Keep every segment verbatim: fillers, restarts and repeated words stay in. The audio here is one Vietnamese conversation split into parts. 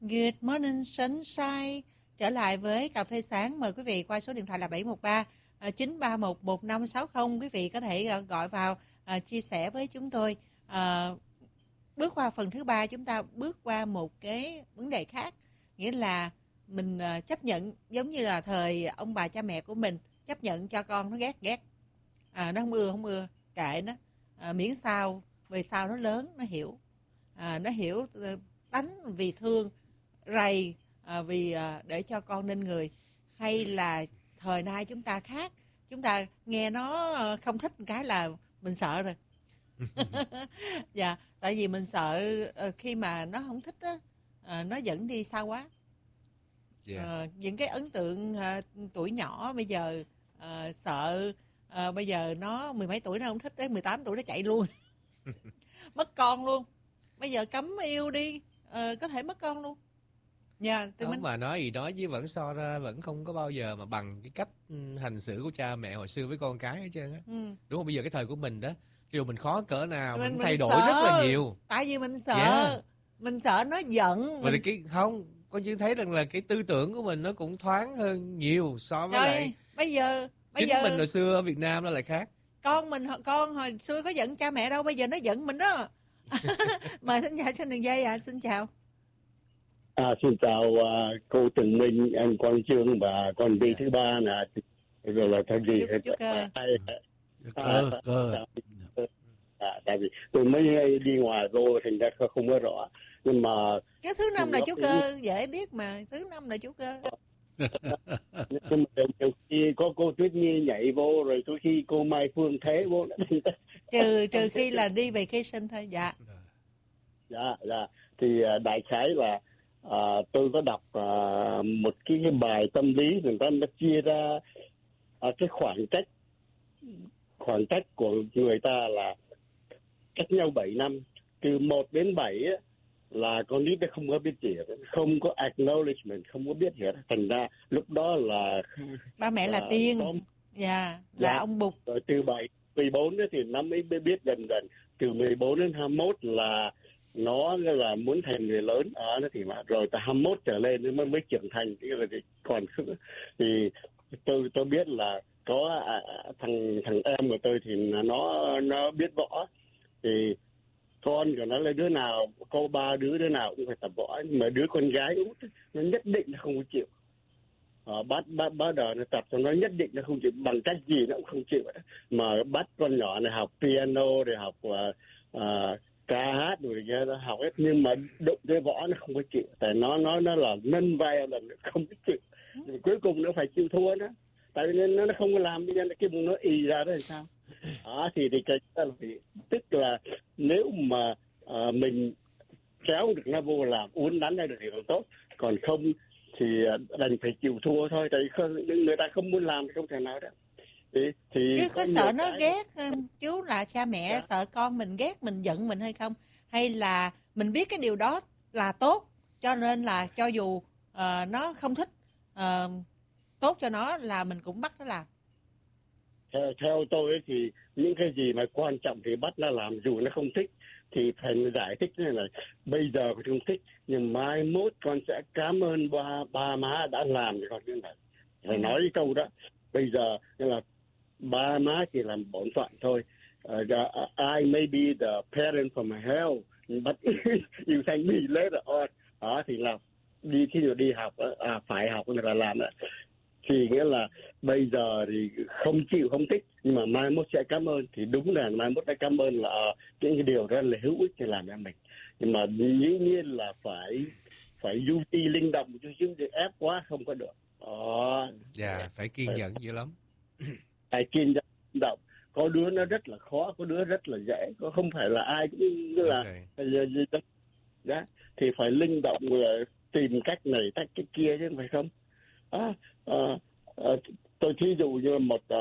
Good morning sunshine. Trở lại với cà phê sáng, mời quý vị qua số điện thoại là bảy một ba chín ba một một năm sáu không. Quý vị có thể gọi vào uh, chia sẻ với chúng tôi. Uh, bước qua phần thứ ba, chúng ta bước qua một cái vấn đề khác, nghĩa là mình uh, chấp nhận giống như là thời ông bà cha mẹ của mình chấp nhận cho con nó ghét ghét, à, nó không ưa không ưa kệ nó, à, miễn sao về sau nó lớn nó hiểu, à, nó hiểu đánh vì thương, rầy à, vì à, để cho con nên người. Hay là thời nay chúng ta khác, chúng ta nghe nó không thích một cái là mình sợ rồi. Dạ, tại vì mình sợ khi mà nó không thích á, à, nó dẫn đi xa quá. Yeah. À, những cái ấn tượng à, tuổi nhỏ bây giờ à, sợ à, bây giờ nó mười mấy tuổi nó không thích, tới mười tám tuổi nó chạy luôn. Mất con luôn. Bây giờ cấm yêu đi, à, có thể mất con luôn. Dạ, không mình... mà nói gì nói chứ vẫn so ra vẫn không có bao giờ mà bằng cái cách hành xử của cha mẹ hồi xưa với con cái hết trơn á. Ừ. Đúng không? Bây giờ cái thời của mình đó, dù mình khó cỡ nào mình, mình thay đổi sợ. Rất là nhiều. Tại vì mình sợ, yeah. Mình sợ nó giận. Mà mình... cái không, con chỉ thấy rằng là cái tư tưởng của mình nó cũng thoáng hơn nhiều so với rồi, lại bây giờ bây chính giờ mình hồi xưa ở Việt Nam nó lại khác. Con mình con hồi xưa có giận cha mẹ đâu, bây giờ nó giận mình đó. Mời thính giả trên đường dây ạ, à. Xin chào. À, xin chào uh, cô Tường Minh, anh Quang Trương và con đi thứ ba là rồi là thay gì chú cơ cơ cơ à, tại vì tôi mới đi ngoài vô thành ra không có rõ, nhưng mà cái thứ năm là chú cơ dễ biết mà, thứ năm là chú cơ. Nhưng mà nhiều khi có cô Tuyết Nhi nhảy vô, rồi đôi khi cô Mai Phương Thế vô. trừ trừ khi là đi vacation thôi. Dạ dạ dạ thì đại khái là à, tôi có đọc à, một cái, cái bài tâm lý, người ta nó chia ra à, cái khoảng cách khoảng cách của người ta là cách nhau bảy năm, từ một đến bảy á, là con nít nó không có biết gì, không có acknowledgement, không có biết gì hết. Thành ra lúc đó là ba mẹ là, là tiên, có, dạ, là dạ, ông Bụt. Rồi từ bảy, mười bốn thì nó mới biết dần dần. Từ mười bốn đến hai mươi mốt là nó là muốn thành người lớn ở nó thì mà rồi từ hai mươi mốt trở lên mới mới trưởng thành. Thì còn thì tôi tôi biết là có à, thằng thằng em của tôi thì nó nó biết võ, thì con của nó là đứa nào có ba đứa đứa nào cũng phải tập võ, nhưng mà đứa con gái út nó nhất định nó không có chịu. À, bắt bắt bắt đầu nó tập cho nó nhất định nó không chịu, bằng cách gì nó cũng không chịu. Mà bắt con nhỏ này học piano rồi học uh, uh, ca hát rồi kia nó học hết, nhưng mà đụng cái võ nó không có chịu, tại nó nó nó là nâng vai lần nó không có chịu. Rồi cuối cùng nó phải chịu thua đó, tại vì nó nó không có làm, bây giờ cái bụng nó ì ra đó làm sao. Đó thì thì cái thì tức là nếu mà uh, mình kéo được nó vô làm, uốn đánh ra được thì còn tốt, còn không thì đành phải chịu thua thôi, tại vì người ta không muốn làm thì không thể nào đó. Thì, thì chứ có, có sợ nó cái... ghét chú là cha mẹ, dạ. Sợ con mình ghét mình, giận mình hay không, hay là mình biết cái điều đó là tốt cho nên là cho dù uh, nó không thích, uh, tốt cho nó là mình cũng bắt nó làm. Theo, theo tôi ấy thì những cái gì mà quan trọng thì bắt nó làm, dù nó không thích thì phải giải thích như là bây giờ con không thích, nhưng mai mốt con sẽ cảm ơn ba ba má đã làm cho con như này. Phải ừ. nói cái câu đó. Bây giờ là ba má chỉ làm bổn phận thôi. Uh, I may be the parent from hell, but you can be later on. Đó thì là đi khi nào đi học, à, phải học người ta làm đó. Thì nghĩa là bây giờ thì không chịu không thích, nhưng mà mai mốt sẽ cảm ơn, thì đúng là mai mốt đã cảm ơn là uh, những cái điều rất là hữu ích để làm cho mình. Nhưng mà dĩ nhiên là phải phải du ti linh động chứ chứ ép quá không có được. Đó. Dạ, phải kiên nhẫn dữ lắm. Phải kiên nhẫn linh động. Có đứa nó rất là khó, có đứa rất là dễ, có không phải là ai cũng là gì đó. Dạ, thì phải linh động rồi tìm cách này cách cái kia chứ phải không? À, à, à, tôi thí dụ như một à,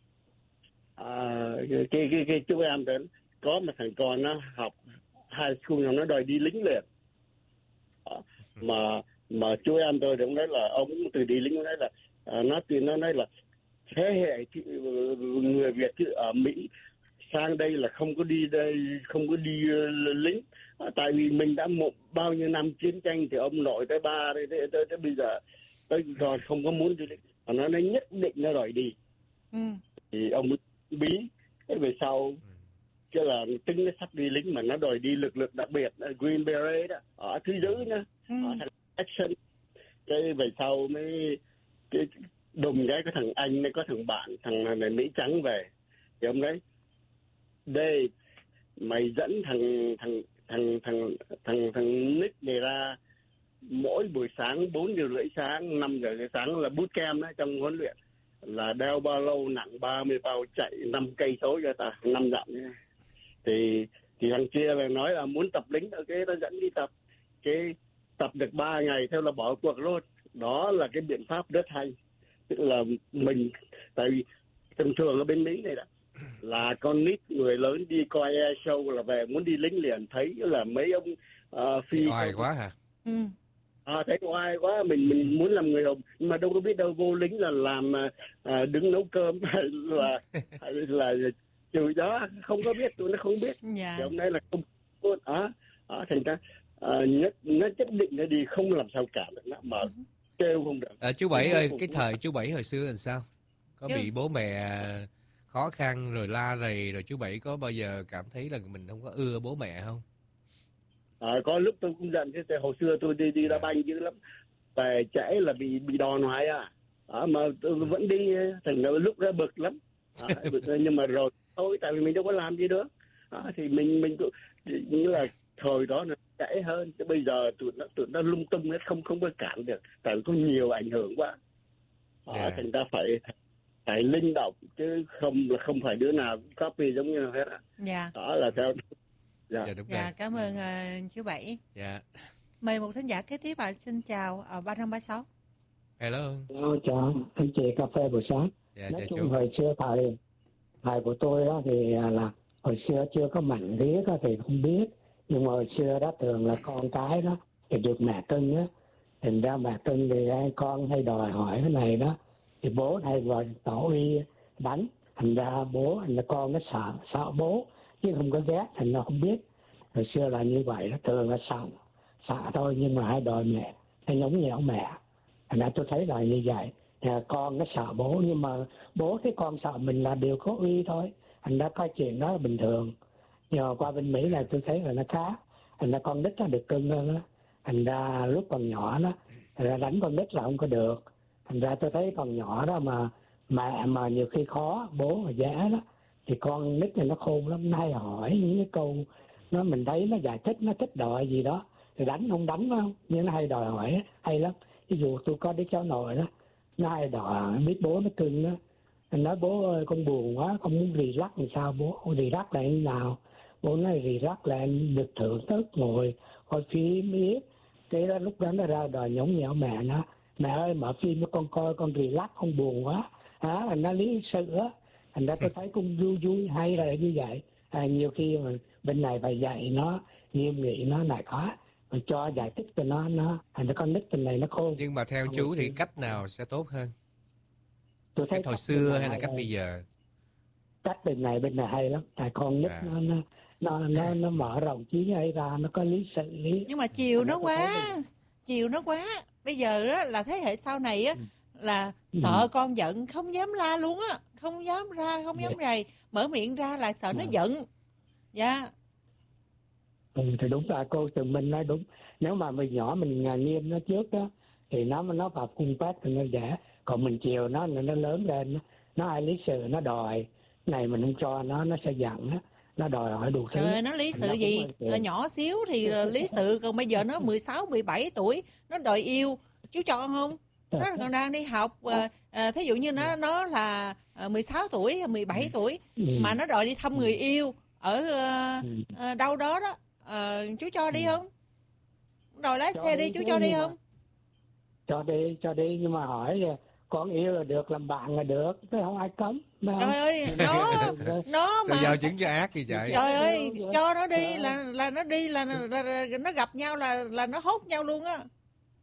à, cái cái cái chú em đến có một thằng con nó học high school, nó đòi đi lính liền, à, mà mà chú em tôi cũng nói là ông từ đi lính, nói là à, nó từ nó nói là thế hệ người Việt ở Mỹ sang đây là không có đi đây, không có đi uh, lính. À, tại vì mình đã một bao nhiêu năm chiến tranh từ ông nội tới ba tới, tới, tới, tới bây giờ tới còn không có muốn đi lính. Và nó nói nhất định nó đòi đi. Ừ. Thì ông bí cái về sau chứ là tính nó sắp đi lính mà nó đòi đi lực lượng đặc biệt Green Beret đó ở thứ giữ nhá, ừ. ở thằng action. Cái về sau mới cái đùng cái cái thằng Anh mới có thằng bạn thằng này Mỹ trắng về thì ông đấy đây mày dẫn thằng thằng thằng thằng thằng thằng Nick này ra mỗi buổi sáng bốn giờ rưỡi sáng năm giờ sáng là boot camp đấy, trong huấn luyện là đeo ba lô nặng ba mươi bao chạy năm cây số cho ta năm dặm nhé. thì thì thằng kia là nói là muốn tập lính ở cái nó dẫn đi tập cái tập được ba ngày theo là bỏ cuộc luôn. Đó là cái biện pháp rất hay, tức là mình tại vì thường thường ở bên Mỹ này đó là con nít người lớn đi coi air show là về muốn đi lính liền thấy là mấy ông uh, phi oai quá hả? Ừ. À, thấy oai quá mình mình muốn làm người hùng nhưng mà đâu có biết đâu vô lính là làm à, đứng nấu cơm hay là hay là chửi đó không có biết tụi nó không biết. Dạ. Thì hôm nay là không có à, à, thành ra à, nhất nó nhất định nó đi không làm sao cả được nó mà kêu không được. À, chú Bảy ơi cái thời chú Bảy hồi xưa làm sao có Chứ... bị bố mẹ khó khăn rồi la rầy rồi chú Bảy có bao giờ cảm thấy là mình không có ưa bố mẹ không? À, có lúc tôi cũng giận chứ hồi xưa tôi đi đi đá banh dữ lắm, về trễ là bị bị đòn hoài à, à mà tôi vẫn đi thành lúc đó bực lắm à, bực, nhưng mà rồi thôi tại vì mình đâu có làm gì nữa à, thì mình mình cũng như là thời đó nó trễ hơn chứ bây giờ tụi nó tụi nó lung tung hết không không có cản được tại vì có nhiều ảnh hưởng quá à, yeah. Thành ra phải phải linh động chứ không là không phải đứa nào cũng copy giống như hết á. Dạ. Đó là theo. Dạ, dạ, dạ cảm ơn uh, chú Bảy. Dạ. Mời một thính giả kế tiếp ạ. Xin chào ở ba năm ba sáu. Hello. Hello, chào anh chị cà phê buổi sáng. Dạ, nói chung chú. hồi xưa thầy thầy của tôi đó thì là hồi xưa chưa có mạnh riết đó thì không biết, nhưng mà hồi xưa đó thường là con cái đó thì được mẹ cưng á, thành ra mẹ cưng thì hai con hay đòi hỏi cái này đó thì bố hay gọi tổ uy đánh, thành ra bố thành ra con nó sợ sợ bố chứ không có ghét, thành ra không biết. Hồi xưa là như vậy đó, thường là sợ sợ thôi nhưng mà hay đòi mẹ hay nhõng nhẽo mẹ, thành ra tôi thấy là như vậy. À, con nó sợ bố nhưng mà bố thấy con sợ mình là điều có uy thôi, thành ra coi chuyện đó là bình thường. Nhờ qua bên Mỹ này tôi thấy là nó khác, thành ra con nít nó được cưng hơn đó, thành ra lúc còn nhỏ đó thành ra đánh con nít là không có được, thành ra tôi thấy còn nhỏ đó mà mẹ mà nhiều khi khó bố mà giá đó thì con nít này nó khôn lắm, nó hay hỏi những cái câu nó mình thấy nó giải thích nó thích đòi gì đó thì đánh không đánh không, nhưng nó hay đòi hỏi hay lắm. Ví dụ tôi có đứa cháu nội đó nó hay đòi biết bố nó cưng đó, anh nói bố ơi con buồn quá không muốn rì rắc làm sao bố rì rắc là như nào, bố nói rì rắc là anh được thưởng thức ngồi coi phim biết. Cái đó lúc đó nó ra đòi nhõng nhẽo mẹ nó, mẹ ơi mở phim cho con coi con rì rắc không buồn quá hả, anh nó lý sự á, thành ra tôi thấy cũng vui vui hay là như vậy. À, nhiều khi mà bên này phải dạy nó nghiêm nghị nó này khó mà cho giải thích cho nó nó thành ra con nít bên này nó khôn. Nhưng mà theo chú thì cách nào sẽ tốt hơn? Tôi thấy cách hồi xưa hay là cách bây giờ? Cách bên này bên này hay lắm, tại con nít à. nó nó nó nó nó mở rộng trí ấy ra, nó có lý sự lý. Nhưng mà chiều nó, nó quá chiều nó quá bây giờ á là thế hệ sau này á là sợ ừ. con giận không dám la luôn á, không dám ra không dám rầy, mở miệng ra là sợ nó giận. Dạ. Ừ, thì đúng là cô Từ Minh nói đúng, nếu mà mình nhỏ mình nghiêm nó trước đó thì nó nó vào cung quét thì nó dễ, còn mình chiều nó nó lớn lên nó ai lý sự nó đòi này mình không cho nó nó sẽ giận đó. Nó đòi hỏi đủ thứ. Trời, nó lý sự gì? Là nhỏ xíu thì lý sự, còn bây giờ nó mười sáu, mười bảy tuổi, nó đòi yêu, chú cho không? Nó còn đang đi học, à, à, thí dụ như nó nó là mười sáu tuổi, mười bảy tuổi mà nó đòi đi thăm người yêu ở à, đâu đó đó, à, chú cho đi không? Đòi lái xe đi, chú cho đi không? Cho đi, cho đi, nhưng mà hỏi con yêu là được, làm bạn là được, chứ không ai cấm. Trời ơi, nó nó mà sao giao chứng cho ác gì trời. Trời ơi, cho nó đi là là nó đi là, là, là nó gặp nhau là là nó hốt nhau luôn á.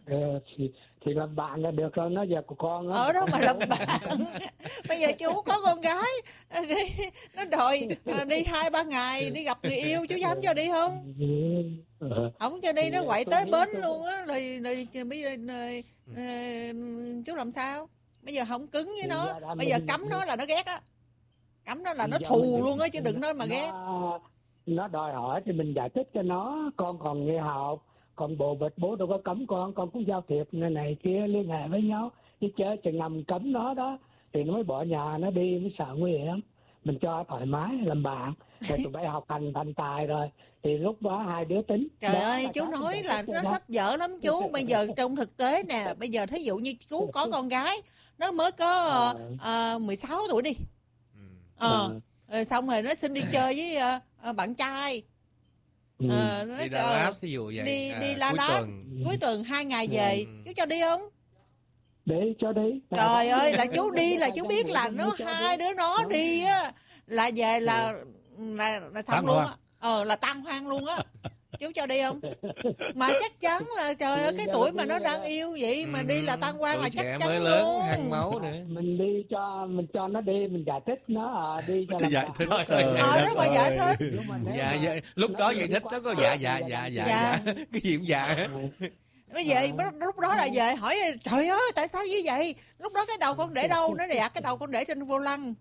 Ừ, thì, thì làm bạn là được rồi, nó giờ của con đó. Ở đó mà làm bạn. Bây giờ chú có con gái đi, nó đòi đi hai ba ngày đi gặp người yêu, chú dám cho đi không? Ừ. Không cho đi Thì nó quậy tôi tới nghĩ bến tôi- luôn á, rồi rồi bây giờ rồi, ờ, chú làm sao? Bây giờ không cứng với Thì nó, giờ là bây giờ mình- cấm nó là nó ghét á, cấm nó là thì nó giờ thù mình- luôn á, chứ đừng nói mà ghét. nó, nó đòi hỏi thì mình giải thích cho nó, con còn nghỉ học, còn bồ bịch bố đâu có cấm con, con cũng giao thiệp này, này kia liên hệ với nhau, chứ chơi chừng nằm cấm nó đó thì nó mới bỏ nhà nó đi, mới sợ nguy hiểm. Mình cho thoải mái làm bạn, rồi tụi bay học hành thành tài rồi thì lúc đó hai đứa tính. Trời Đó ơi, là chú cái mình nói giải là thích cho nó nó. sách vở lắm chú. Bây giờ trong thực tế nè, bây giờ thí dụ như chú có con gái, nó mới có uh, mười sáu tuổi đi. Ờ, rồi xong rồi nó xin đi chơi với uh, bạn trai. Ừ. Ờ, nó, Đi Dallas ví dụ vậy. đi à, đi cuối Dallas tuần. cuối tuần hai ngày về, Ừ. chú cho đi không? Đi cho đi. Trời ơi, là chú đi là chú biết là nó hai đứa nó đi á là về là là là xong Tan luôn hoang. á. Ờ là tan hoang luôn á. Chú cho đi không? Mà chắc chắn là trời ơi, cái tuổi mà nó đang yêu vậy mà đi là tan hoang Tuổi là chắc trẻ chắn mới lớn, luôn. hăng máu nữa. Mình đi cho mình cho nó đi, mình giải thích nó à, đi cho Thì làm giải bạn. thích. Trời Trời ơi, Ờ, đất rất là giải ơi. thích. Nhưng mà nếu Dạ, mà dạ, lúc nó đó đi giải thích quá nó có xa dạ thì dạ là dạ làm dạ dạ. dạ. Cái gì cũng dạ. Nó về lúc, lúc đó là về hỏi trời ơi tại sao như vậy, lúc đó cái đầu con để đâu, nó dạ cái đầu con để trên vô lăng.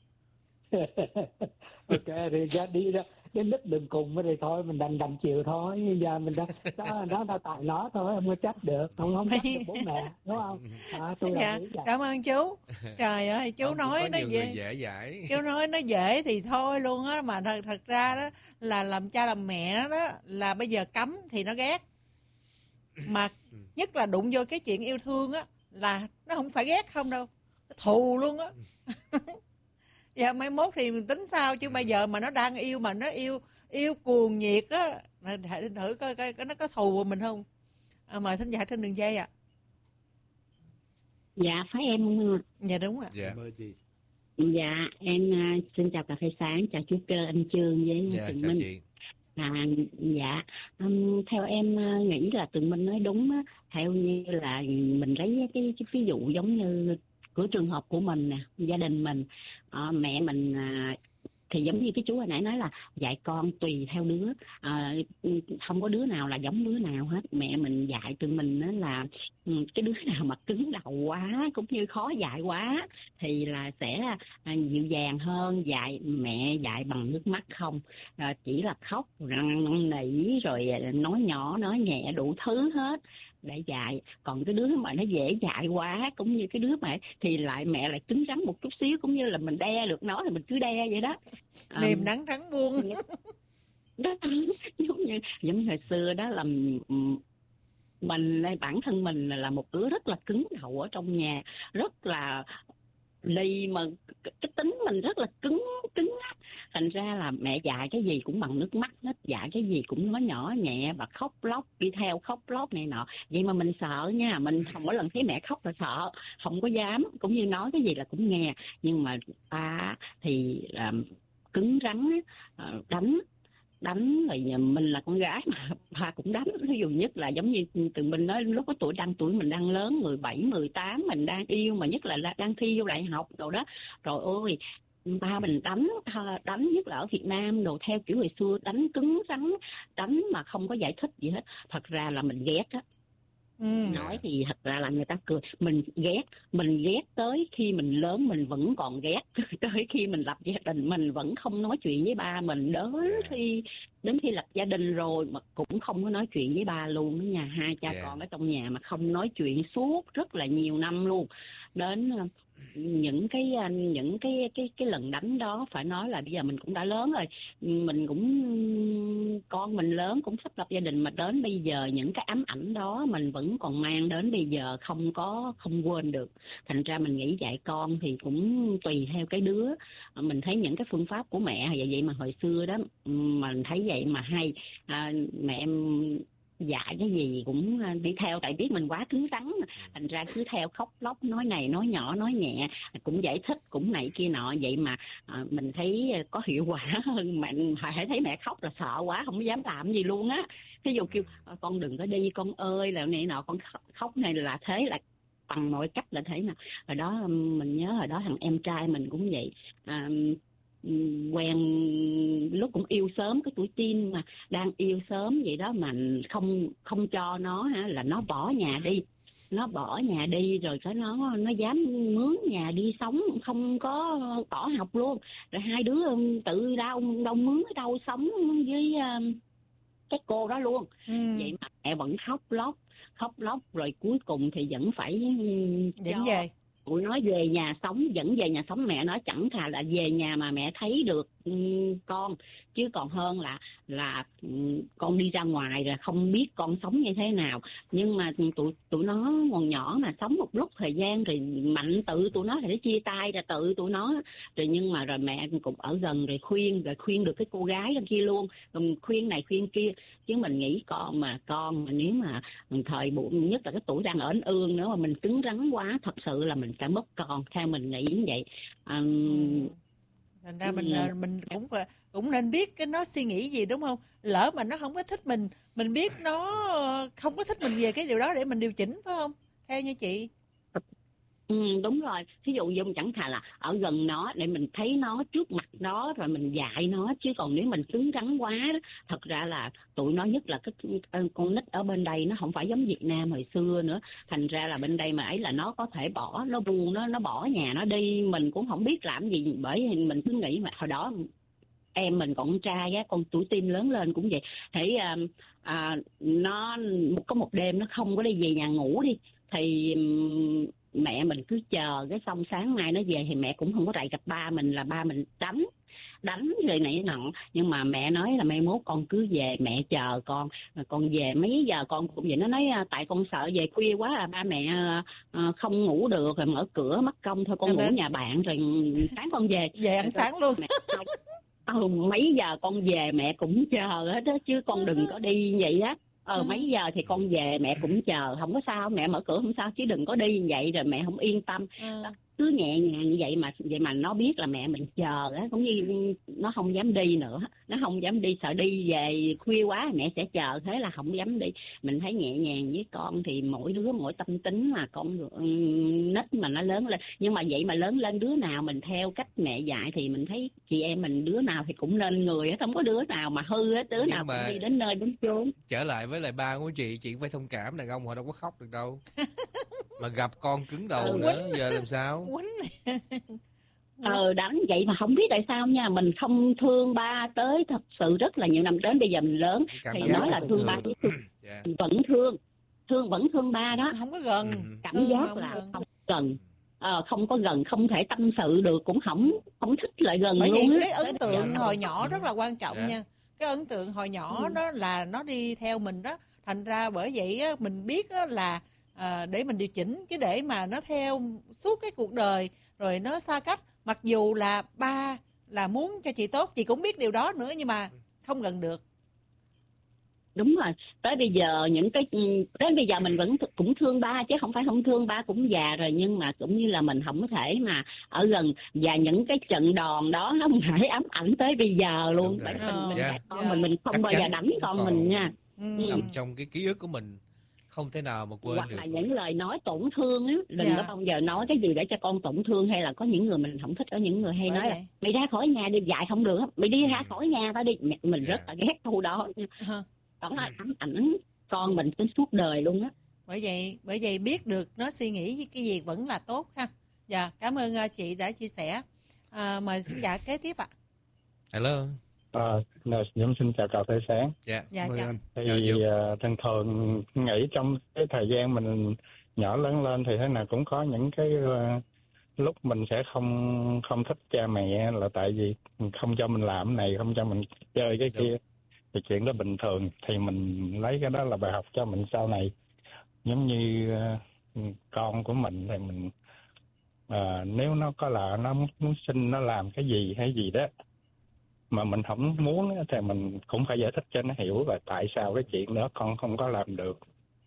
Ok thì ra đi ra đến lúc đường cùng thì thôi mình đành đành chịu thôi. Bây giờ mình đã đó nó đã tại nó thôi, không có trách được, không không trách được bố mẹ, đúng không? À, tôi Dạ, đồng ý vậy. cảm ơn chú. Trời ơi, chú Không, cũng nói có nó nhiều dễ, người dễ dãi. chú nói nó dễ thì thôi luôn á, mà thật thật ra đó là làm cha làm mẹ đó là bây giờ cấm thì nó ghét, mà nhất là đụng vô cái chuyện yêu thương á là nó không phải ghét không đâu, nó thù luôn á. Dạ mai mốt thì mình tính sao, chứ bây giờ mà nó đang yêu mà nó yêu yêu cuồng nhiệt á, thử thử coi coi nó có thù của mình không. À, mời thính giả trên đường dây ạ. À. Dạ phải em không? Dạ đúng ạ. Dạ. Mời chị. Dạ em uh, xin chào cà phê sáng, chào chú Cơ, anh Trương với Dạ, Tường chào Minh. chị. À, dạ um, theo em uh, nghĩ là Tường Minh nói đúng á, theo như là mình lấy cái, cái ví dụ giống như của trường hợp của mình nè, gia đình mình, uh, mẹ mình uh, thì giống như cái chú hồi nãy nói là dạy con tùy theo đứa, à, không có đứa nào là giống đứa nào hết. Mẹ mình dạy tụi mình đó là cái đứa nào mà cứng đầu quá cũng như khó dạy quá thì là sẽ dịu dàng hơn. Dạy mẹ dạy bằng nước mắt không, à, chỉ là khóc năn nỉ rồi nói nhỏ nói nhẹ đủ thứ hết để dạy. Còn cái đứa mà nó dễ dạy quá cũng như cái đứa mà thì lại mẹ lại cứng rắn một chút xíu, cũng như là mình đe được nó thì mình cứ đe vậy đó. Niềm um, nắng trắng buông đó, giống như giống như hồi xưa đó là mình, bản thân mình là một đứa rất là cứng đầu ở trong nhà, rất là lì, mà cái tính mình rất là cứng cứng á. Thành ra là mẹ dạy cái gì cũng bằng nước mắt hết, dạy cái gì cũng nói nhỏ nhẹ và khóc lóc, đi theo khóc lóc này nọ. Vậy mà mình sợ nha, mình không có lần thấy mẹ khóc là sợ, không có dám, cũng như nói cái gì là cũng nghe. Nhưng mà ba thì là cứng rắn, đánh đánh rồi mình là con gái mà ba cũng đánh. Ví dụ nhất là giống như Tường Minh nói, lúc có tuổi đang tuổi mình đang lớn mười bảy mười tám, mình đang yêu mà nhất là đang thi vô đại học rồi đó, rồi ôi ba mình đánh đánh nhất là ở Việt Nam đồ theo kiểu hồi xưa, đánh cứng rắn, đánh mà không có giải thích gì hết. Thật ra là mình ghét á. Ừ. Nói thì thật ra là người ta cười, mình ghét mình ghét tới khi mình lớn mình vẫn còn ghét, tới khi mình lập gia đình mình vẫn không nói chuyện với ba mình, đến khi đến khi lập gia đình rồi mà cũng không có nói chuyện với ba luôn đó nha. Hai cha yeah. con ở trong nhà mà không nói chuyện suốt rất là nhiều năm luôn. Đến những cái những cái cái cái lần đánh đó phải nói là bây giờ mình cũng đã lớn rồi, mình cũng con mình lớn cũng sắp lập gia đình, mà đến bây giờ những cái ám ảnh đó mình vẫn còn mang đến bây giờ, không có không quên được. Thành ra mình nghĩ dạy con thì cũng tùy theo cái đứa. Mình thấy những cái phương pháp của mẹ vậy vậy mà hồi xưa đó mình thấy vậy mà hay. À, mẹ em dạy cái gì cũng đi theo, tại biết mình quá cứng rắn, thành ra cứ theo khóc lóc, nói này nói nhỏ nói nhẹ, cũng giải thích cũng này kia nọ. Vậy mà à, mình thấy có hiệu quả hơn. Mình phải thấy mẹ khóc là sợ quá, không dám làm gì luôn á. Ví dụ kêu con đừng có đi con ơi là này nọ, con khóc này là thế, là bằng mọi cách là thế nào. Hồi đó mình nhớ hồi đó thằng em trai mình cũng vậy, à, quen lúc cũng yêu sớm, cái tuổi teen mà đang yêu sớm vậy đó, mà không không cho nó ha, là nó bỏ nhà đi, nó bỏ nhà đi rồi cái nó nó dám mướn nhà đi sống, không có bỏ học luôn. Rồi hai đứa tự đâu đâu mướn ở đâu sống với uh, cái cô đó luôn. Ừ. Vậy mà mẹ vẫn khóc lóc khóc lóc rồi cuối cùng thì vẫn phải dẫn về tụi nó về nhà sống, dẫn về nhà sống. Mẹ nói chẳng thà là về nhà mà mẹ thấy được um, con, chứ còn hơn là là um, con đi ra ngoài rồi không biết con sống như thế nào. Nhưng mà tụi tụi nó còn nhỏ mà, sống một lúc thời gian rồi mạnh tự tụi nó thì nó chia tay ra tự tụi nó rồi. Nhưng mà rồi mẹ cũng ở gần rồi khuyên, rồi khuyên được cái cô gái bên kia luôn, rồi khuyên này khuyên kia. Chứ mình nghĩ con mà con mà nếu mà thời buổi, nhất là cái tuổi đang ở ương nữa mà mình cứng rắn quá, thật sự là mình sẽ mất con. Theo mình nghĩ như vậy. Um, Thành ra mình ừ. mình cũng phải, cũng nên biết cái nó suy nghĩ gì, đúng không? Lỡ mà nó không có thích mình, mình biết nó không có thích mình về cái điều đó để mình điều chỉnh, phải không? Theo như chị. Ừ, đúng rồi. Ví dụ như chẳng thà là ở gần nó để mình thấy nó trước mặt nó rồi mình dạy nó. Chứ còn nếu mình cứng rắn quá đó, thật ra là tụi nó, nhất là cái con nít ở bên đây nó không phải giống Việt Nam hồi xưa nữa. Thành ra là bên đây mà ấy là nó có thể bỏ, nó buông, nó nó bỏ nhà nó đi. Mình cũng không biết làm gì, bởi vì mình cứ nghĩ mà hồi đó em mình còn con trai á, con tuổi teen lớn lên cũng vậy. Thấy à, à, nó có một đêm nó không có đi về nhà ngủ đi, thì mẹ mình cứ chờ, cái xong sáng mai nó về thì mẹ cũng không có rậy gặp ba mình, là ba mình đánh đánh rồi này nọ. Nhưng mà mẹ nói là mai mốt con cứ về, mẹ chờ con, con về mấy giờ con cũng vậy. Nó nói tại con sợ về khuya quá à, ba mẹ không ngủ được rồi mở cửa mất công, thôi con ngủ nhà bạn rồi sáng con về về ăn sáng luôn. Mẹ nói, ừ, mấy giờ con về mẹ cũng chờ hết đó, chứ con đừng có đi vậy á. Ờ ừ. Mấy giờ thì con về mẹ cũng chờ, không có sao, mẹ mở cửa không sao, chứ đừng có đi như vậy rồi mẹ không yên tâm. Ừ. Cứ nhẹ nhàng như vậy mà vậy mà nó biết là mẹ mình chờ á, cũng như nó không dám đi nữa, nó không dám đi, sợ đi về khuya quá mẹ sẽ chờ, thế là không dám đi. Mình thấy nhẹ nhàng với con thì mỗi đứa mỗi tâm tính mà, con nít mà nó lớn lên. Nhưng mà vậy mà lớn lên đứa nào mình theo cách mẹ dạy thì mình thấy chị em mình đứa nào thì cũng nên người hết, không có đứa nào mà hư hết, đứa nhưng nào cũng đi đến nơi đến chốn. Trở lại với lại ba của chị, chị phải thông cảm, đàn ông họ đâu có khóc được đâu. Mà gặp con cứng đầu ừ, nữa, giờ làm sao? Ờ đáng vậy mà không biết tại sao nha, mình không thương ba tới thật sự rất là nhiều năm, đến bây giờ mình lớn cảm thì nói là thương, thương ba với thương, yeah. vẫn thương, thương vẫn thương ba đó, không có gần, cảm ừ, giác là gần. Không gần, ờ, không có gần, không thể tâm sự được, cũng không không thích lại gần bởi luôn vì cái ấn tượng hồi nhỏ rất là quan trọng yeah. nha. Cái ấn tượng hồi nhỏ ừ. đó là nó đi theo mình đó, thành ra bởi vậy á, mình biết á, là à, để mình điều chỉnh, chứ để mà nó theo suốt cái cuộc đời rồi nó xa cách. Mặc dù là ba là muốn cho chị tốt, chị cũng biết điều đó nữa, nhưng mà không gần được. Đúng rồi, tới bây giờ những cái đến bây giờ mình vẫn cũng thương ba, chứ không phải không thương, ba cũng già rồi, nhưng mà cũng như là mình không có thể mà ở gần. Và những cái trận đòn đó nó mãi ám ảnh tới bây giờ luôn. Tại mình mình, yeah. con yeah. mình mình không chắc bao giờ đánh con còn mình nha. Nằm ừ. trong cái ký ức của mình, không thể nào mà quên hoặc được. Hoặc là những lời nói tổn thương á, đừng yeah. có bao giờ nói cái gì để cho con tổn thương. Hay là có những người mình không thích, có những người hay nói vậy? Là mày ra khỏi nhà đi, dạy không được, mày đi ừ. ra khỏi nhà tao đi. Mình yeah. rất là ghét câu đó. Uh-huh. Đó là ám ảnh con mình đến suốt đời luôn á. Bởi vậy, bởi vậy biết được nó suy nghĩ cái gì vẫn là tốt ha. Dạ, cảm ơn chị đã chia sẻ. À, mời khán giả kế tiếp ạ. Hello. À, Dũng xin chào cà phê sáng. Dạ, dạ chào. Thì uh, thường thường nghĩ trong cái thời gian mình nhỏ lớn lên thì thế nào cũng có những cái uh, lúc mình sẽ không không thích cha mẹ, là tại vì không cho mình làm cái này, không cho mình chơi cái Đúng. kia. Thì chuyện đó bình thường, thì mình lấy cái đó là bài học cho mình sau này. Giống như uh, con của mình thì mình uh, nếu nó có là nó muốn xin nó làm cái gì hay gì đó mà mình không muốn thì mình cũng phải giải thích cho nó hiểu là tại sao cái chuyện đó con không có làm được.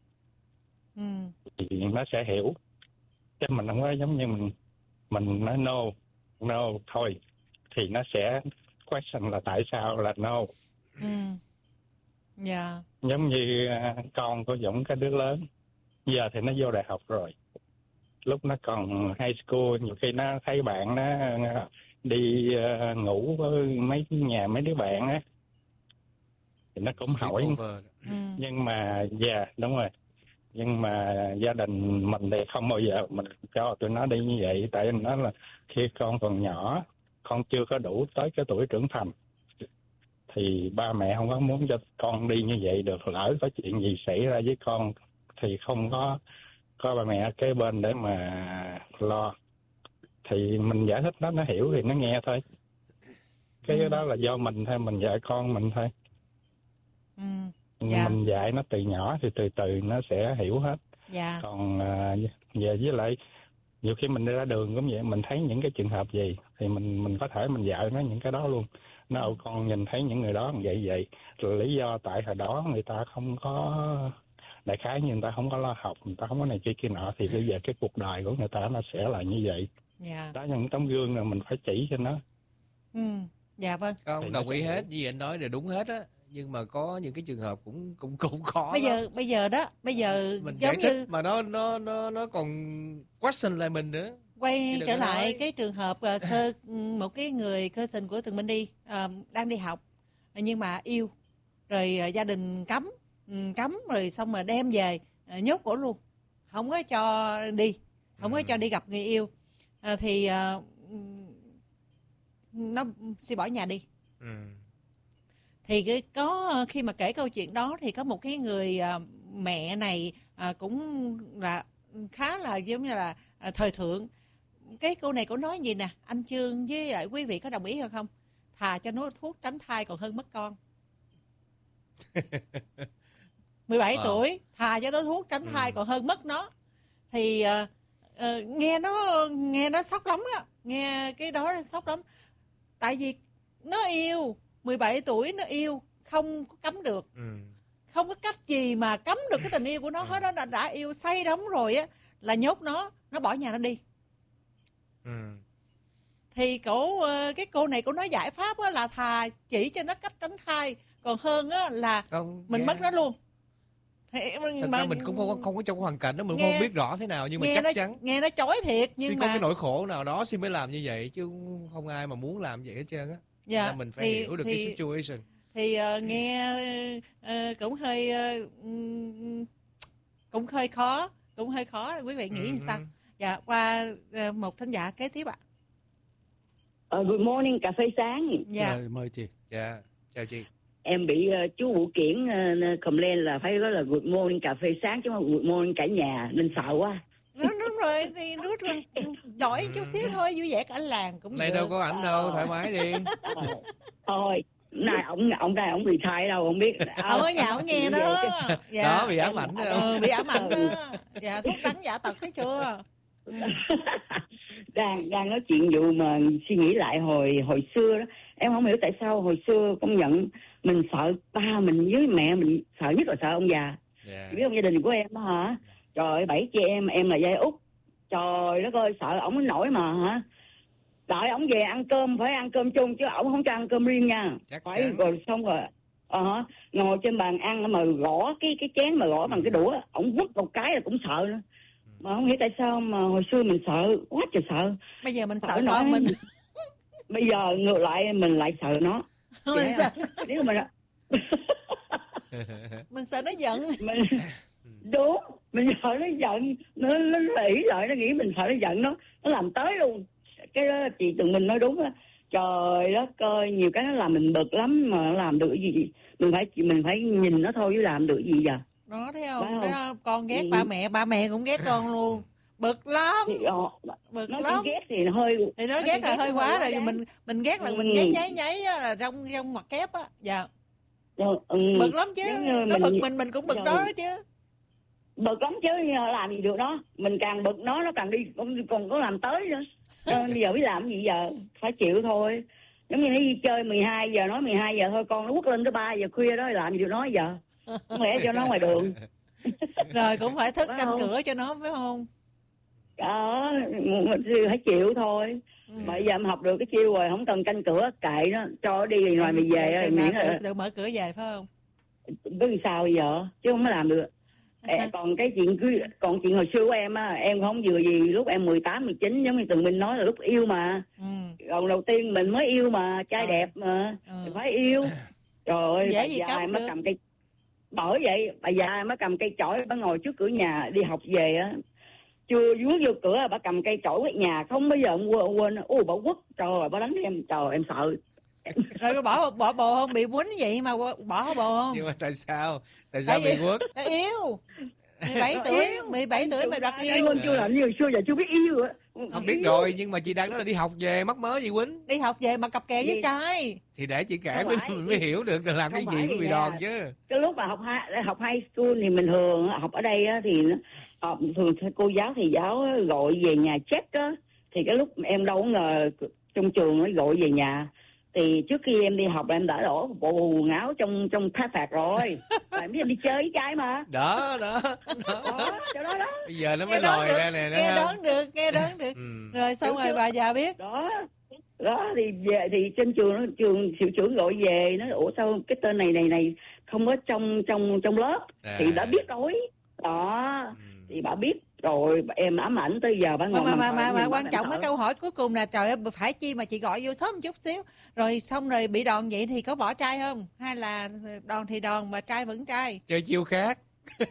Ừ. Thì nó sẽ hiểu. Chứ mình không có giống như mình mình nói no, no thôi, thì nó sẽ question là tại sao là no. Ừ. Dạ. Giống như con của Dũng cái đứa lớn, giờ thì nó vô đại học rồi. Lúc nó còn high school, nhiều khi nó thấy bạn nó đi uh, ngủ với mấy nhà mấy đứa bạn á, thì nó cũng Sleep hỏi. over. Ừ. Nhưng mà dạ yeah, đúng rồi. Nhưng mà gia đình mình thì không bao giờ mình cho tụi nó đi như vậy. Tại nó là khi con còn nhỏ, con chưa có đủ tới cái tuổi trưởng thành, thì ba mẹ không có muốn cho con đi như vậy được. Lỡ có chuyện gì xảy ra với con thì không có có ba mẹ ở kế bên để mà lo. Thì mình giải thích nó, nó hiểu thì nó nghe thôi. Cái ừ. đó là do mình thôi, mình dạy con mình thôi. Ừ. Dạ. Mình dạy nó từ nhỏ thì từ từ nó sẽ hiểu hết. Dạ. Còn uh, về với lại nhiều khi mình đi ra đường cũng vậy, mình thấy những cái trường hợp gì thì mình mình có thể mình dạy nó những cái đó luôn. Nó ừ. con nhìn thấy những người đó vậy vậy, rồi lý do tại hồi đó người ta không có, đại khái như người ta không có lo học, người ta không có này kia kia nọ, thì bây giờ cái cuộc đời của người ta nó sẽ là như vậy. Dạ. Đó, những tấm gương là mình phải chỉ cho nó. Ừ. Dạ vâng. Con đồng ý hết, như anh nói là đúng hết á. Nhưng mà có những cái trường hợp cũng cũng cũng khó. Bây giờ lắm. bây giờ đó, bây giờ mình giống giải như thích mà nó nó nó nó còn question lại mình nữa. Quay trở lại nói. cái trường hợp uh, khơ, một cái người cousin của Tường Minh đi uh, đang đi học nhưng mà yêu rồi uh, gia đình cấm um, cấm rồi xong rồi đem về uh, nhốt cổ luôn, không có cho đi, không ừ. có cho đi gặp người yêu, uh, thì uh, nó xin bỏ nhà đi. Ừ. Thì cái có khi mà kể câu chuyện đó thì có một cái người uh, mẹ này uh, cũng là khá là giống như là uh, thời thượng. Cái cô này cô nói gì nè, anh Chương với lại quý vị có đồng ý hay không? Thà cho nó thuốc tránh thai còn hơn mất con. mười bảy à. tuổi, thà cho nó thuốc tránh thai ừ. còn hơn mất nó. Thì uh, uh, nghe nó nghe nó sốc lắm á, nghe cái đó sốc lắm. Tại vì nó yêu, mười bảy tuổi nó yêu, không có cấm được. Ừ. Không có cách gì mà cấm được cái tình yêu của nó hết. Nó đã, đã yêu say đắm rồi á, là nhốt nó, nó bỏ nhà nó đi. Ừ. Thì cổ cái cô này cô nói giải pháp á, là thà chỉ cho nó cách tránh thai còn hơn á, là không, mình yeah. mất nó luôn. Thì thật mà, ra mình cũng không có, không có trong hoàn cảnh đó, mình nghe, không biết rõ thế nào, nhưng mà chắc nó, chắn nghe nó chói thiệt, nhưng xin mà có cái nỗi khổ nào đó xin mới làm như vậy, chứ không ai mà muốn làm vậy hết trơn á. Dạ, nên mình phải thì, hiểu được thì, cái situation. Thì uh, nghe uh, cũng hơi uh, cũng hơi khó, cũng hơi khó. Quý vị nghĩ như sao? Dạ, qua uh, một thính giả kế tiếp ạ. Uh, good morning, cà phê sáng. Dạ. Mời, mời chị. Dạ, chào chị. Em bị uh, chú Vũ Kiển uh, complain là phải nói là good morning cà phê sáng chứ không good morning cả nhà, nên sợ quá. Đúng, đúng rồi, thì rút đổi chút xíu thôi, vui vẻ cả làng cũng này được. Đâu có ảnh đâu, thoải mái đi. Thôi, này ông ông đây ông bị thai đâu không biết. Ở ở nhà ông nghe đó. Dạ. Đó bị ám ảnh đó. Ừ, bị ám ảnh đó. Dạ, thuốc trắng giả tật thấy chưa? đang đang nói chuyện vụ mà suy nghĩ lại hồi hồi xưa đó, em không hiểu tại sao hồi xưa công nhận mình sợ ba mình với mẹ mình, sợ nhất là sợ ông già. Yeah. Biết không, gia đình của em đó hả, trời, bảy chị em em là dây út, trời đất ơi, sợ ổng nổi mà hả, đợi ổng về ăn cơm phải ăn cơm chung chứ ổng không cho ăn cơm riêng nha. Chắc phải chắn. Rồi xong rồi ờ uh, ngồi trên bàn ăn mà gõ cái cái chén mà gõ bằng cái đũa, ổng vứt một cái là cũng sợ nữa. Mà không hiểu tại sao mà hồi xưa mình sợ quá trời sợ. Bây giờ mình sợ, sợ con mình. Bây giờ ngược lại mình lại sợ nó. Mình sợ. Nếu mà mình sợ nó giận. Mình... Đúng, mình sợ nó giận, nó nó ỷ lại, nó nghĩ mình sợ nó giận nó, nó làm tới luôn. Cái đó chị Tường Minh nói đúng á. Trời đất ơi, nhiều cái nó làm mình bực lắm mà nó làm được cái gì, mình phải mình phải nhìn nó thôi chứ làm được gì giờ. Đó thấy không? Đó, con ghét ừ. ba mẹ, ba mẹ cũng ghét con luôn. Bực lắm. Thì, uh, bực nó lắm. Ghét thì hơi thì nó, nó ghét là hơi quá rồi, mình mình ghét là ừ. mình nháy nháy nháy là trong trong mặt kép á. Dạ. Ừ, ừ. Bực lắm chứ. Nó mình, bực mình mình cũng bực rồi. Đó chứ. Bực lắm chứ, làm gì được đó. Mình càng bực nó nó càng đi còn, còn có làm tới nữa. Bây giờ biết làm gì giờ, phải chịu thôi. Giống như nó đi chơi mười hai giờ, nói mười hai giờ thôi, con nó quất lên tới ba giờ khuya đó, làm gì được nói giờ. Không lẽ cho nó ngoài đường. Rồi cũng phải thức canh cửa cho nó phải không? Đó, phải chịu thôi. Ừ. Bây giờ em học được cái chiêu rồi, không cần canh cửa, kệ nó, cho nó đi ngoài mày về. Chừng nào tự, tự mở cửa về phải không? có gì sao bây giờ, chứ không có làm được. À, còn cái chuyện cứ còn chuyện hồi xưa của em á, em không vừa gì lúc em mười tám, mười chín giống như Tường Minh nói là lúc yêu mà. Ừ. Còn đầu tiên mình mới yêu mà, trai ừ. đẹp mà, ừ. phải yêu. Trời ơi, bà già em mới cầm cây, bởi vậy bà già em mới cầm cây chổi, bà ngồi trước cửa nhà đi học về á, chưa vuốt vô cửa bà cầm cây chổi quét nhà, không bao giờ em quên, quên ô bà quất, trời ơi bà đánh em, trời em sợ. Rồi bỏ bỏ bồ không, bị quýnh vậy mà bỏ bồ không? Nhưng mà tại sao tại sao tại bị quất? Tại yêu mười bảy tuổi, mười bảy tuổi mà đặt yêu. Anh chưa làm như hồi xưa giờ chưa biết yêu á. Không biết rồi, nhưng mà chị đang nói là đi học về mắc mớ gì quýnh? Đi học về mà cặp kè với trai. Thì để chị kể mới, mới hiểu được là làm cái gì mới bị đòn chứ. Cái lúc mà học hai học high school thì mình thường học ở đây á, thì học thường cô giáo thì giáo gọi về nhà check á, thì cái lúc em đâu có ngờ trong trường nó gọi về nhà. Thì trước khi em đi học em đã đổ bộ quần áo trong trong khá phạt rồi. Em biết em đi chơi với trai mà. Đó, đó. Đó, chỗ đó đó. Bây giờ nó mới lòi ra nè. Nghe đoán được, nghe đoán được. Ừ. Rồi xong rồi bà già biết. Đó. Đó thì về thì trên trường trường hiệu trưởng gọi về nói ủa sao cái tên này này này không có trong trong trong lớp à. Thì đã biết rồi. Đó. Ừ. Thì bà biết rồi, em ám ảnh tới giờ bà ngồi mà mà mà, mà quan trọng cái câu hỏi cuối cùng là trời ơi phải chi mà chị gọi vô sớm một chút xíu rồi xong rồi bị đòn vậy thì có bỏ trai không, hay là đòn thì đòn mà trai vẫn trai, chơi chiêu khác?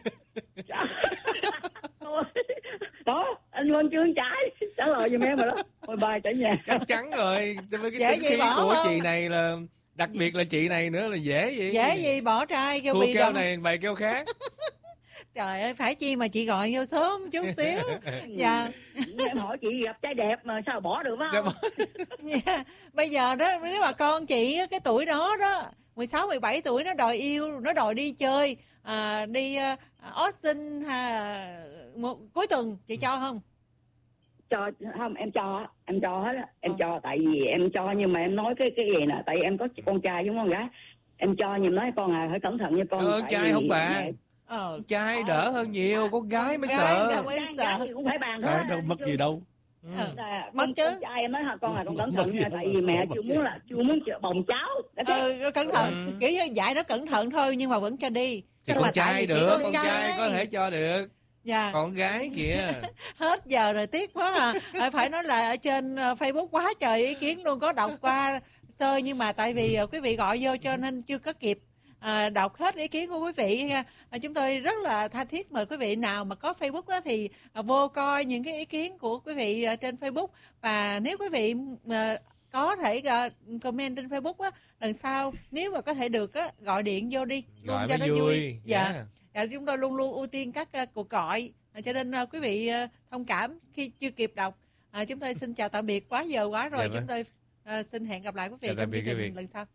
Đó anh Luân chưa trái trả lời giùm em rồi đó, hồi bài cả nhà chắc chắn rồi. Với cái tính khí của không? Chị này là đặc biệt là chị này nữa là dễ gì dễ gì bỏ trai kêu thua bị kêu đòn này bày kêu khác. Trời ơi phải chi mà chị gọi vô sớm chút xíu. Dạ. Em hỏi chị gặp trai đẹp mà sao bỏ được phải không? Yeah. Bây giờ đó nếu mà con chị cái tuổi đó đó mười sáu, mười bảy tuổi nó đòi yêu, nó đòi đi chơi, à, đi uh, Austin ha, một, cuối tuần chị cho không? Cho không, em cho em cho hết á, em ừ. cho tại vì em cho nhưng mà em nói cái cái gì nè, tại vì em có con trai đúng không gái, em cho nhưng nói con à phải cẩn thận nha con. Con trai không bà. Ờ, trai đỡ hơn nhiều, con gái mới sợ. Gái thì cũng phải bàn thôi. Đâu mất gì đâu. Ừ. À, mất chứ. Con trai em nói con là con cẩn thận nha, tại vì mẹ chưa muốn là chưa muốn bồng cháu. Ừ, cẩn thận, ừ. Kiểu như dạy nó cẩn thận thôi nhưng mà vẫn cho đi. Thì con trai được, con, con trai. trai có thể cho được. Dạ. Con gái kìa. Hết giờ rồi tiếc quá à. Phải nói là ở trên Facebook quá trời ý kiến luôn, có đọc qua sơ nhưng mà tại vì quý vị gọi vô cho nên chưa có kịp À, đọc hết ý kiến của quý vị. À, chúng tôi rất là tha thiết mời quý vị nào mà có Facebook đó thì à, vô coi những cái ý kiến của quý vị à, trên Facebook. Và nếu quý vị à, có thể à, comment trên Facebook á, lần sau nếu mà có thể được á, gọi điện vô đi luôn cho nó vui, vui. Dạ. Yeah. À, chúng tôi luôn luôn ưu tiên các à, cuộc gọi à, cho nên à, quý vị à, thông cảm khi chưa kịp đọc. À, chúng tôi xin chào tạm biệt, quá giờ quá rồi. Dạ, chúng tôi à, xin hẹn gặp lại quý vị trong chương trình lần sau.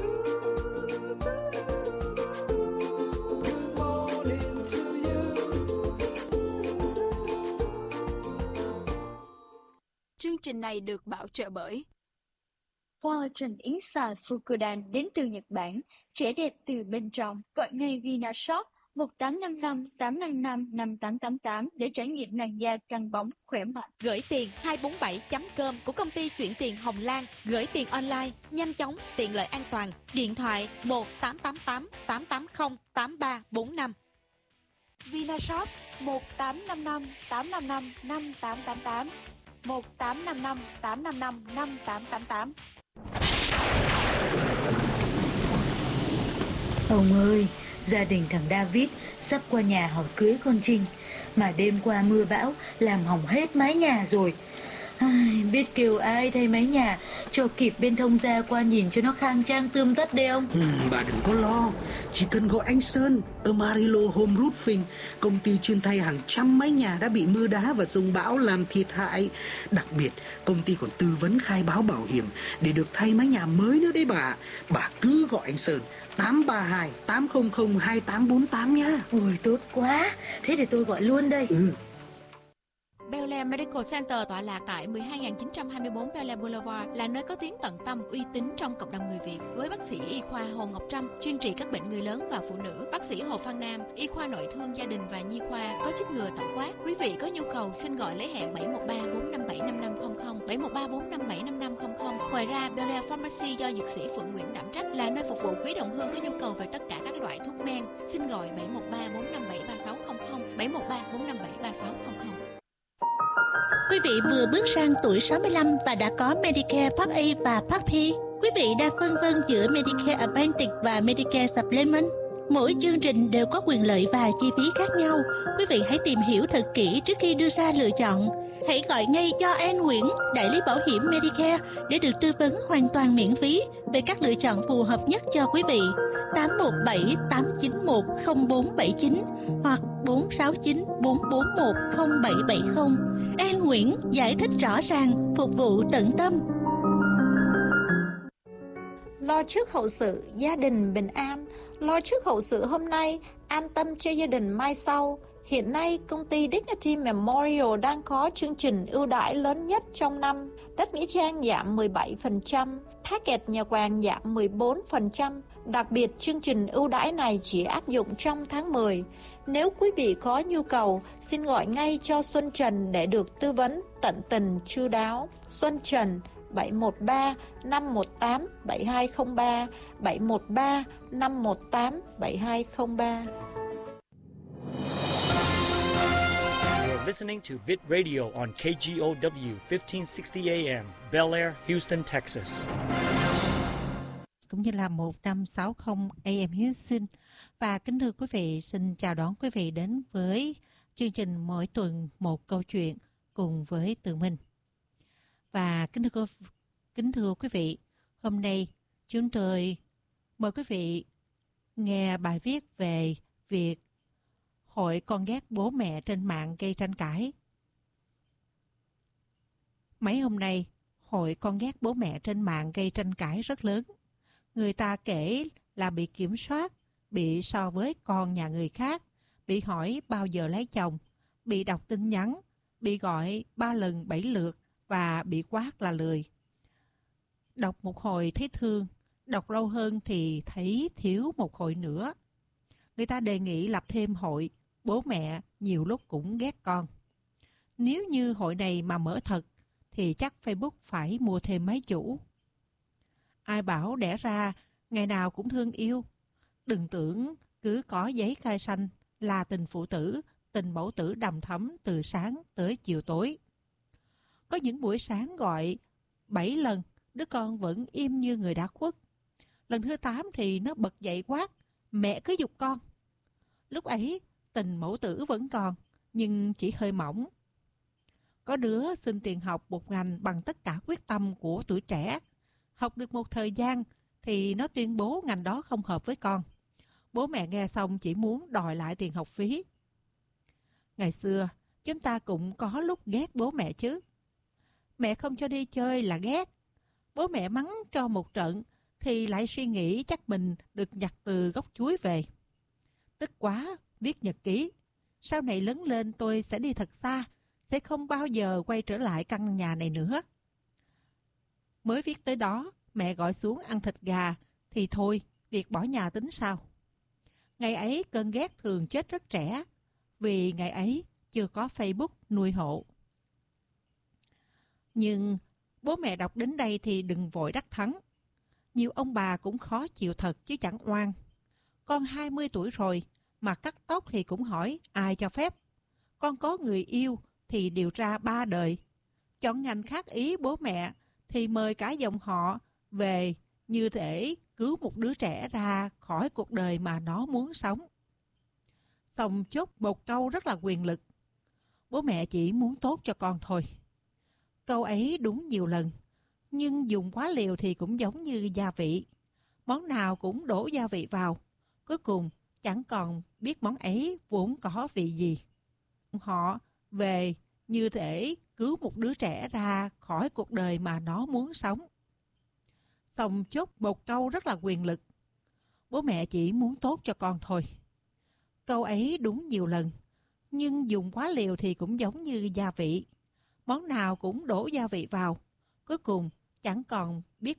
Chương trình này được bảo trợ bởi Collagen Inside Fukudan đến từ Nhật Bản, trẻ đẹp từ bên trong. Gọi ngay Vinashop một tám năm năm tám năm năm năm tám tám tám để trải nghiệm làn da căng bóng khỏe mạnh. Gửi tiền hai bốn bảy chấm com của công ty chuyển tiền Hồng Lan. Gửi tiền online nhanh chóng, tiện lợi, an toàn. Điện thoại một tám tám tám tám tám không tám ba bốn năm. Vinashop một tám năm năm tám năm năm năm tám tám tám, một tám năm năm tám năm năm năm tám tám tám. Ông ơi, gia đình thằng David sắp qua nhà hỏi cưới con Trinh, mà đêm qua mưa bão làm hỏng hết mái nhà rồi. Ai, biết kêu ai thay mái nhà cho kịp bên thông gia qua nhìn cho nó khang trang tươm tất đi ông. Ừ, bà đừng có lo, chỉ cần gọi anh Sơn ở Marilo Home Roofing, công ty chuyên thay hàng trăm mái nhà đã bị mưa đá và dông bão làm thiệt hại. Đặc biệt công ty còn tư vấn khai báo bảo hiểm để được thay mái nhà mới nữa đấy bà. Bà cứ gọi anh Sơn tám ba hai tám không không hai tám bốn tám nhá. Ôi tốt quá, thế để tôi gọi luôn đây. Ừ. Bel Air Medical Center tọa lạc tại mười hai nghìn chín trăm hai mươi tư Bel Air Boulevard là nơi có tiếng tận tâm, uy tín trong cộng đồng người Việt. Với bác sĩ y khoa Hồ Ngọc Trâm, chuyên trị các bệnh người lớn và phụ nữ, bác sĩ Hồ Phan Nam, y khoa nội thương gia đình và nhi khoa, có chích ngừa tổng quát. Quý vị có nhu cầu xin gọi lấy hẹn bảy một ba bốn năm bảy năm năm không không, bảy một ba bốn năm bảy năm năm không không. Ngoài ra, Bel Air Pharmacy do dược sĩ Phượng Nguyễn đảm trách là nơi phục vụ quý đồng hương có nhu cầu về tất cả các loại thuốc men. Xin gọi bảy một ba bốn năm bảy ba sáu không không, bảy một ba bốn năm bảy ba sáu không không. Quý vị vừa bước sang tuổi sáu mươi lăm và đã có Medicare Part A và Part B. Quý vị đang phân vân giữa Medicare Advantage và Medicare Supplement. Mỗi chương trình đều có quyền lợi và chi phí khác nhau. Quý vị hãy tìm hiểu thật kỹ trước khi đưa ra lựa chọn. Hãy gọi ngay cho An Nguyễn, đại lý bảo hiểm Medicare, để được tư vấn hoàn toàn miễn phí về các lựa chọn phù hợp nhất cho quý vị. tám một bảy tám chín một không bốn bảy chín hoặc bốn sáu chín bốn bốn một không bảy bảy không. An Nguyễn giải thích rõ ràng, phục vụ tận tâm. Lo trước hậu sự, gia đình bình an. Lo trước hậu sự hôm nay, an tâm cho gia đình mai sau. Hiện nay, công ty Dignity Memorial đang có chương trình ưu đãi lớn nhất trong năm. Đất nghĩa trang giảm mười bảy phần trăm, package nhà quàng giảm mười bốn phần trăm. Đặc biệt, chương trình ưu đãi này chỉ áp dụng trong tháng mười. Nếu quý vị có nhu cầu, xin gọi ngay cho Xuân Trần để được tư vấn tận tình chu đáo. Xuân Trần bảy một ba năm một tám bảy hai không ba, bảy một ba năm một tám bảy hai không ba. You're listening to Vit Radio on K G O W fifteen sixty A M, Bel Air, Houston, Texas. Cũng như là một năm sáu mươi A M Houston. Và kính thưa quý vị, xin chào đón quý vị đến với chương trình mỗi tuần một câu chuyện cùng với Tường Minh. Và kính thưa, kính thưa quý vị, hôm nay chúng tôi mời quý vị nghe bài viết về việc hội con ghét bố mẹ trên mạng gây tranh cãi. Mấy hôm nay, hội con ghét bố mẹ trên mạng gây tranh cãi rất lớn. Người ta kể là bị kiểm soát, bị so với con nhà người khác, bị hỏi bao giờ lấy chồng, bị đọc tin nhắn, bị gọi ba lần bảy lượt và bị quát là lười. Đọc một hồi thấy thương, đọc lâu hơn thì thấy thiếu một hội nữa. Người ta đề nghị lập thêm hội bố mẹ nhiều lúc cũng ghét con. Nếu như hội này mà mở thật thì chắc Facebook phải mua thêm máy chủ. Ai bảo đẻ ra ngày nào cũng thương yêu. Đừng tưởng cứ có giấy khai sanh là tình phụ tử, tình mẫu tử đầm thắm từ sáng tới chiều tối. Có những buổi sáng gọi bảy lần, đứa con vẫn im như người đã khuất. Lần thứ tám thì nó bật dậy quát, mẹ cứ giục con. Lúc ấy tình mẫu tử vẫn còn, nhưng chỉ hơi mỏng. Có đứa xin tiền học một ngành bằng tất cả quyết tâm của tuổi trẻ. Học được một thời gian thì nó tuyên bố ngành đó không hợp với con. Bố mẹ nghe xong chỉ muốn đòi lại tiền học phí. Ngày xưa, chúng ta cũng có lúc ghét bố mẹ chứ. Mẹ không cho đi chơi là ghét. Bố mẹ mắng cho một trận thì lại suy nghĩ chắc mình được nhặt từ gốc chuối về. Tức quá, viết nhật ký. Sau này lớn lên tôi sẽ đi thật xa, sẽ không bao giờ quay trở lại căn nhà này nữa. Mới viết tới đó, mẹ gọi xuống ăn thịt gà, thì thôi, việc bỏ nhà tính sao? Ngày ấy cơn ghét thường chết rất trẻ, vì ngày ấy chưa có Facebook nuôi hộ. Nhưng bố mẹ đọc đến đây thì đừng vội đắc thắng. Nhiều ông bà cũng khó chịu thật chứ chẳng oan. Con hai mươi tuổi rồi, mà cắt tóc thì cũng hỏi ai cho phép. Con có người yêu thì điều tra ba đời. Chọn ngành khác ý bố mẹ thì mời cả dòng họ về như thể cứu một đứa trẻ ra khỏi cuộc đời mà nó muốn sống. Xong chốt một câu rất là quyền lực. Bố mẹ chỉ muốn tốt cho con thôi. Câu ấy đúng nhiều lần, nhưng dùng quá liều thì cũng giống như gia vị. Món nào cũng đổ gia vị vào, cuối cùng chẳng còn biết món ấy vốn có vị gì. Họ về như thể cứu một đứa trẻ ra khỏi cuộc đời mà nó muốn sống. Xong chốt một câu rất là quyền lực. Bố mẹ chỉ muốn tốt cho con thôi. Câu ấy đúng nhiều lần, nhưng dùng quá liều thì cũng giống như gia vị. Món nào cũng đổ gia vị vào. Cuối cùng chẳng còn biết